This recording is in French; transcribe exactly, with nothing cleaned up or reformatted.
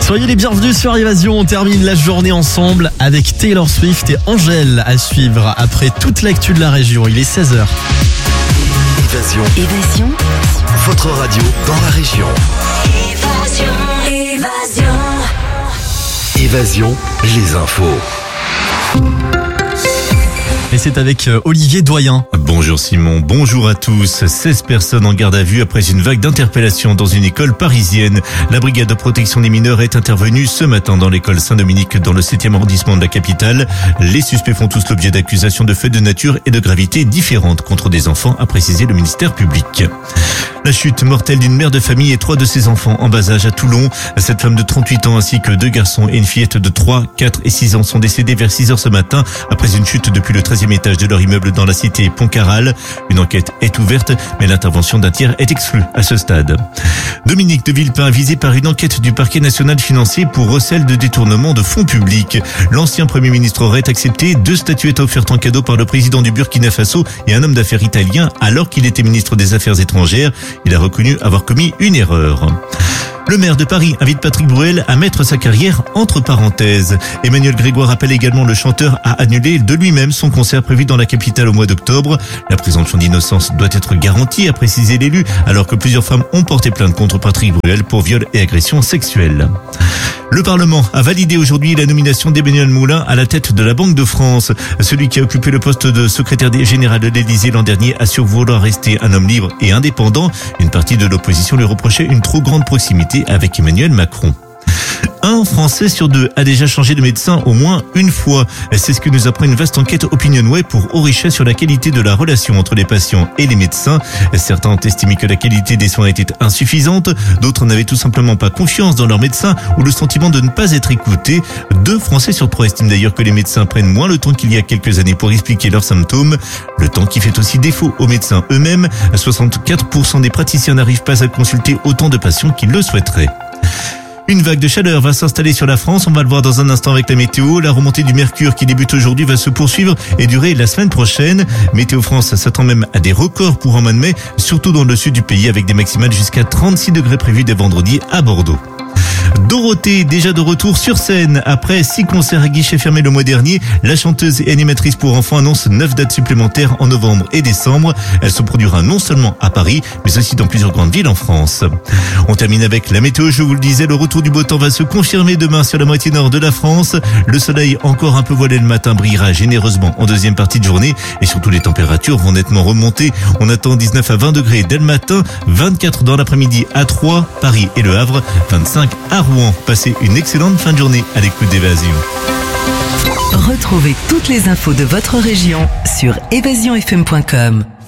Soyez les bienvenus sur Évasion. On termine la journée ensemble avec Taylor Swift et Angèle à suivre après toute l'actu de la région. Il est seize heures. Évasion. Évasion. Votre radio dans la région. Évasion. Évasion. Évasion, les infos. Et c'est avec Olivier Doyen. Bonjour Simon, bonjour à tous. seize personnes en garde à vue après une vague d'interpellations dans une école parisienne. La brigade de protection des mineurs est intervenue ce matin dans l'école Saint-Dominique dans le septième arrondissement de la capitale. Les suspects font tous l'objet d'accusations de faits de nature et de gravité différentes contre des enfants, a précisé le ministère public. La chute mortelle d'une mère de famille et trois de ses enfants en bas âge à Toulon. Cette femme de trente-huit ans ainsi que deux garçons et une fillette de trois, quatre et six ans sont décédés vers six heures ce matin après une chute depuis le treizième étage de leur immeuble dans la cité Pontcarral. Une enquête est ouverte, mais l'intervention d'un tiers est exclue à ce stade. Dominique de Villepin, visé par une enquête du parquet national financier pour recel de détournement de fonds publics. L'ancien premier ministre aurait accepté deux statuettes offertes en cadeau par le président du Burkina Faso et un homme d'affaires italien alors qu'il était ministre des Affaires étrangères. Il a reconnu avoir commis une erreur. Le maire de Paris invite Patrick Bruel à mettre sa carrière entre parenthèses. Emmanuel Grégoire appelle également le chanteur à annuler de lui-même son concert prévu dans la capitale au mois d'octobre. La présomption d'innocence doit être garantie, a précisé l'élu, alors que plusieurs femmes ont porté plainte contre Patrick Bruel pour viol et agression sexuelle. Le Parlement a validé aujourd'hui la nomination d'Emmanuel Moulin à la tête de la Banque de France. Celui qui a occupé le poste de secrétaire général de l'Élysée l'an dernier assure vouloir rester un homme libre et indépendant. Une partie de l'opposition lui reprochait une trop grande proximité avec Emmanuel Macron. Un Français sur deux a déjà changé de médecin au moins une fois. C'est ce que nous apprend une vaste enquête OpinionWay pour Orisha sur la qualité de la relation entre les patients et les médecins. Certains ont estimé que la qualité des soins était insuffisante. D'autres n'avaient tout simplement pas confiance dans leur médecin ou le sentiment de ne pas être écoutés. Deux Français sur trois estiment d'ailleurs que les médecins prennent moins le temps qu'il y a quelques années pour expliquer leurs symptômes. Le temps qui fait aussi défaut aux médecins eux-mêmes. soixante-quatre pour cent des praticiens n'arrivent pas à consulter autant de patients qu'ils le souhaiteraient. Une vague de chaleur va s'installer sur la France, on va le voir dans un instant avec la météo. La remontée du mercure qui débute aujourd'hui va se poursuivre et durer la semaine prochaine. Météo France s'attend même à des records pour un mois de mai, surtout dans le sud du pays avec des maximales jusqu'à trente-six degrés prévus dès vendredi à Bordeaux. Dorothée, déjà de retour sur scène. Après six concerts à guichet fermé le mois dernier, la chanteuse et animatrice pour enfants annonce neuf dates supplémentaires en novembre et décembre. Elle se produira non seulement à Paris, mais aussi dans plusieurs grandes villes en France. On termine avec la météo, je vous le disais, le retour du beau temps va se confirmer demain sur la moitié nord de la France. Le soleil, encore un peu voilé le matin, brillera généreusement en deuxième partie de journée et surtout les températures vont nettement remonter. On attend dix-neuf à vingt degrés dès le matin, vingt-quatre dans l'après-midi à Troyes, Paris et Le Havre, vingt-cinq à Rouen. Passez une excellente fin de journée à l'écoute d'Évasion. Retrouvez toutes les infos de votre région sur évasion f m point com.